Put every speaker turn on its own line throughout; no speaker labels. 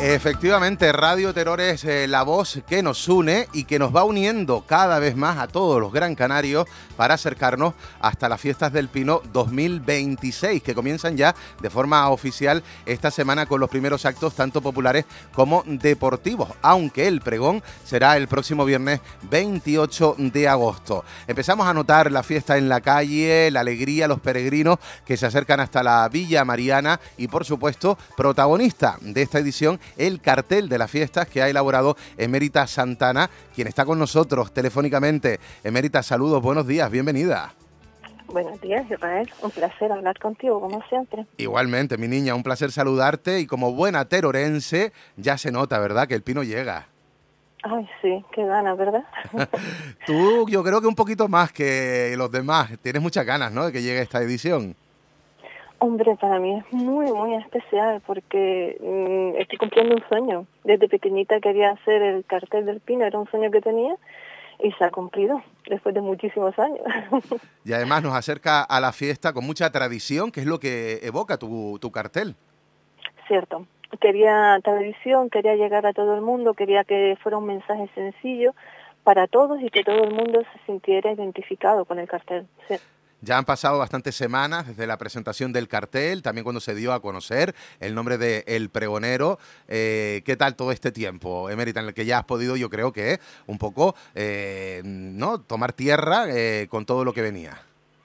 Efectivamente, Radio Terror es la voz que nos une y que nos va uniendo cada vez más a todos los gran canarios para acercarnos hasta las Fiestas del Pino 2026, que comienzan ya de forma oficial esta semana con los primeros actos tanto populares como deportivos, aunque el pregón será el próximo viernes 28 de agosto. Empezamos a notar la fiesta en la calle, la alegría, los peregrinos que se acercan hasta la Villa Mariana y, por supuesto, protagonista de esta edición, el cartel de las fiestas que ha elaborado Emérita Santana, quien está con nosotros telefónicamente. Emérita, saludos, buenos días, bienvenida.
Buenos días, Israel. Un placer hablar contigo, como siempre.
Igualmente, mi niña, un placer saludarte y como buena terorense ya se nota, ¿verdad?, que el Pino llega.
Ay, sí, qué ganas, ¿verdad?
Tú, yo creo que un poquito más que los demás. Tienes muchas ganas, ¿no?, de que llegue esta edición.
Hombre, para mí es muy, muy especial porque estoy cumpliendo un sueño. Desde pequeñita quería hacer el cartel del Pino, era un sueño que tenía y se ha cumplido después de muchísimos años.
Y además nos acerca a la fiesta con mucha tradición, que es lo que evoca tu cartel.
Cierto. Quería tradición, quería llegar a todo el mundo, quería que fuera un mensaje sencillo para todos y que todo el mundo se sintiera identificado con el cartel. Sí.
Ya han pasado bastantes semanas desde la presentación del cartel, también cuando se dio a conocer el nombre de El Pregonero. ¿Qué tal todo este tiempo, Emérita, en el que ya has podido, yo creo que un poco, ¿no?, tomar tierra con todo lo que venía?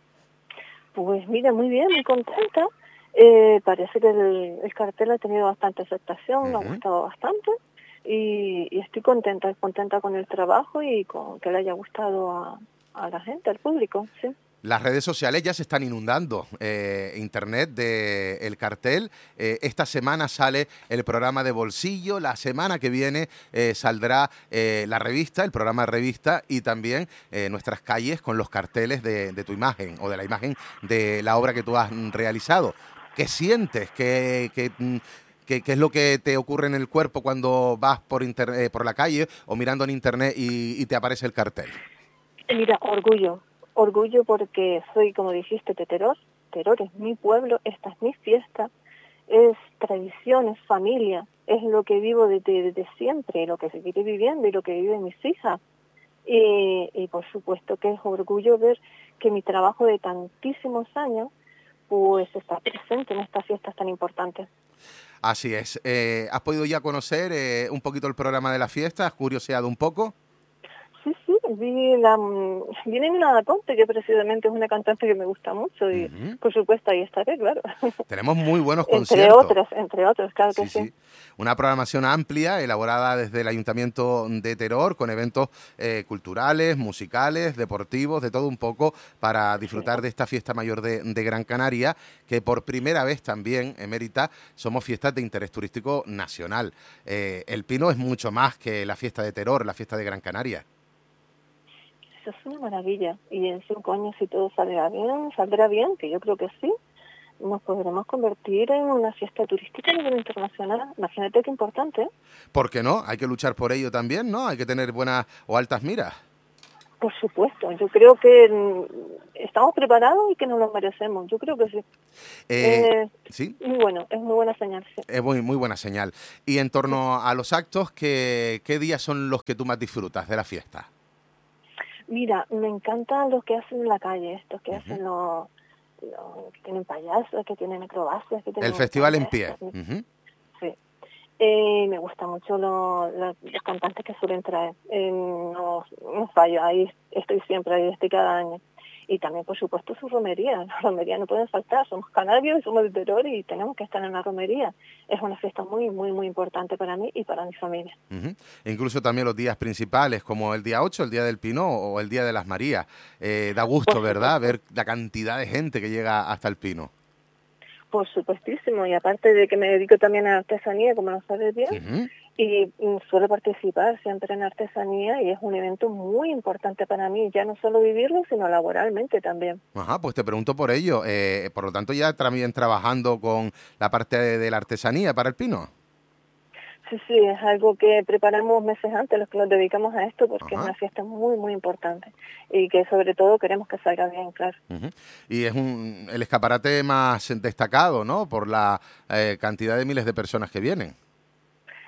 Pues mira, muy bien, muy contenta. Parece que el cartel ha tenido bastante aceptación, me ha gustado bastante y estoy contenta con el trabajo y con que le haya gustado a la gente, al público, sí.
Las redes sociales ya se están inundando, internet del cartel. Esta semana sale el programa de bolsillo, la semana que viene saldrá la revista, el programa de revista y también nuestras calles con los carteles de tu imagen o de la imagen de la obra que tú has realizado. ¿Qué sientes? ¿Qué es lo que te ocurre en el cuerpo cuando vas por la calle o mirando en internet y te aparece el cartel?
Mira, orgullo porque soy, como dijiste, de Teror. Teror es mi pueblo, esta es mi fiesta, es tradición, es familia, es lo que vivo desde siempre, lo que seguiré viviendo y lo que viven mis hijas. Y por supuesto que es orgullo ver que mi trabajo de tantísimos años pues está presente en estas fiestas tan importantes.
Así es. ¿Has podido ya conocer un poquito el programa de la fiesta? ¿Has curioseado un poco?
Sí, vi Nina Ponte, que precisamente es una cantante que me gusta mucho y por supuesto ahí estaré, claro.
Tenemos muy buenos conciertos.
Entre otros, claro que sí.
Una programación amplia, elaborada desde el Ayuntamiento de Teror, con eventos culturales, musicales, deportivos, de todo un poco, para disfrutar de esta fiesta mayor de Gran Canaria, que por primera vez también, Emérita, somos fiestas de interés turístico nacional. El Pino es mucho más que la fiesta de Teror, la fiesta de Gran Canaria.
Eso es una maravilla y en 5 años, si todo saldrá bien, que yo creo que sí, nos podremos convertir en una fiesta turística a nivel internacional. Imagínate qué importante, ¿eh?
¿Por qué no? Hay que luchar por ello también, ¿no? Hay que tener buenas o altas miras.
Por supuesto, yo creo que estamos preparados y que nos lo merecemos, yo creo que sí.
¿Sí?
Muy bueno, es muy buena señal. Sí.
Es muy buena señal. Y en torno a los actos, ¿qué días son los que tú más disfrutas de la fiesta?
Mira, me encantan los que hacen en la calle, estos que hacen los que tienen payasos, que tienen acrobacias, que tienen...
El festival en pie.
Sí. Me gustan mucho los cantantes que suelen traer. No fallo, ahí estoy siempre, ahí estoy cada año. Y también, por supuesto, su romería. Las romerías no pueden faltar. Somos canarios, somos de Teror y tenemos que estar en la romería. Es una fiesta muy, muy, muy importante para mí y para mi familia.
Incluso también los días principales, como el día 8, el día del Pino o el día de las Marías. Da gusto, ¿verdad?, ver la cantidad de gente que llega hasta el Pino.
Por supuestísimo, y aparte de que me dedico también a artesanía, como lo sabes bien, y suelo participar siempre en artesanía y es un evento muy importante para mí, ya no solo vivirlo, sino laboralmente también.
Ajá, pues te pregunto por ello. Por lo tanto, ya también trabajando con la parte de la artesanía para el Pino.
Sí, es algo que preparamos meses antes los que nos dedicamos a esto porque es una fiesta muy, muy importante y que sobre todo queremos que salga bien, claro.
Y es el escaparate más destacado, ¿no?, por la cantidad de miles de personas que vienen.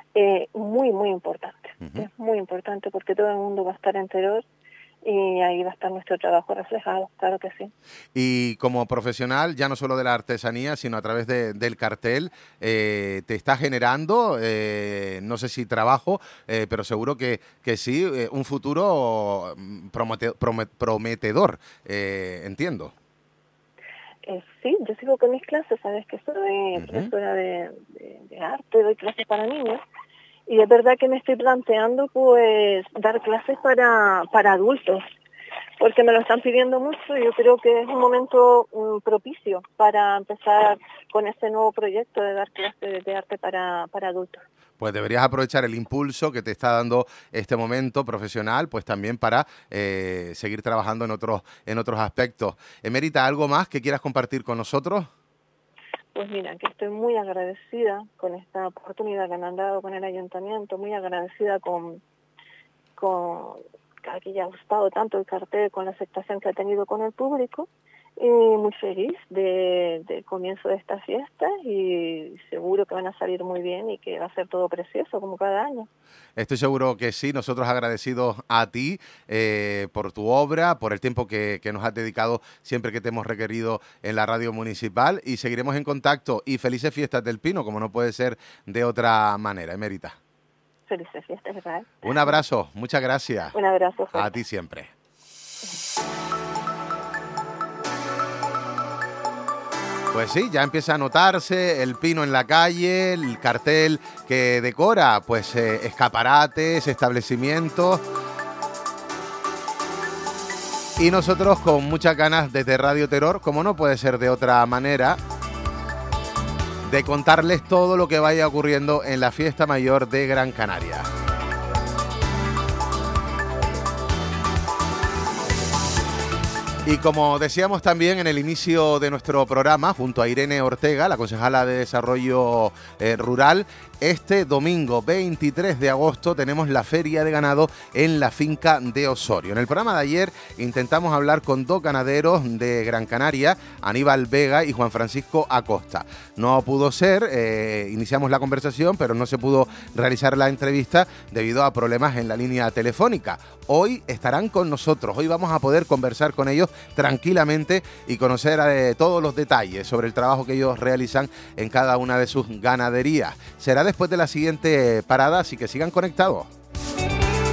muy, muy importante.
Ujú.
Es muy importante porque todo el mundo va a estar en Teror y ahí va a estar nuestro trabajo reflejado, claro que sí.
Y como profesional, ya no solo de la artesanía, sino a través del cartel, te está generando, no sé si trabajo, pero seguro que sí, un futuro prometedor, entiendo.
Sí, yo sigo con mis clases, sabes que soy
Ujú.
profesora de arte, doy clases para niños. Y es verdad que me estoy planteando pues dar clases para adultos, porque me lo están pidiendo mucho y yo creo que es un momento propicio para empezar con este nuevo proyecto de dar clases de arte para adultos.
Pues deberías aprovechar el impulso que te está dando este momento profesional, pues también para seguir trabajando en otros aspectos. Emérita, ¿algo más que quieras compartir con nosotros?
Pues mira, que estoy muy agradecida con esta oportunidad que me han dado con el ayuntamiento, muy agradecida con que haya gustado tanto el cartel, con la aceptación que ha tenido con el público, y muy feliz del comienzo de esta fiesta y seguro que van a salir muy bien y que va a ser todo precioso como cada año.
Estoy seguro que sí, nosotros agradecidos a ti por tu obra, por el tiempo que nos has dedicado siempre que te hemos requerido en la radio municipal y seguiremos en contacto y felices fiestas del Pino, como no puede ser de otra manera, Emérita.
Felices fiestas, Israel.
Un abrazo, muchas gracias.
Un abrazo
A
fuerte.
ti siempre. Pues sí, ya empieza a notarse el pino en la calle, el cartel que decora pues escaparates, establecimientos. Y nosotros con muchas ganas desde Radio Terror, como no puede ser de otra manera, de contarles todo lo que vaya ocurriendo en la fiesta mayor de Gran Canaria. Y como decíamos también en el inicio de nuestro programa, junto a Irene Ortega, la concejala de Desarrollo Rural, este domingo 23 de agosto tenemos la Feria de Ganado en la finca de Osorio. En el programa de ayer intentamos hablar con dos ganaderos de Gran Canaria, Aníbal Vega y Juan Francisco Acosta. No pudo ser, iniciamos la conversación, pero no se pudo realizar la entrevista debido a problemas en la línea telefónica. Hoy estarán con nosotros, hoy vamos a poder conversar con ellos tranquilamente y conocer todos los detalles sobre el trabajo que ellos realizan en cada una de sus ganaderías. Será después de la siguiente parada, así que sigan conectados.